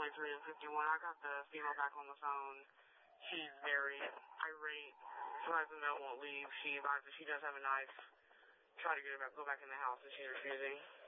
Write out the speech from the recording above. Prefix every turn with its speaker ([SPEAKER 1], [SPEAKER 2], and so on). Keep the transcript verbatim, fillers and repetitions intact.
[SPEAKER 1] twenty-three and fifty-one. I got the female back on the phone. She's very irate. Her husband won't leave. She advises she does have a knife. Try to get her back, go back in the house, and she's refusing.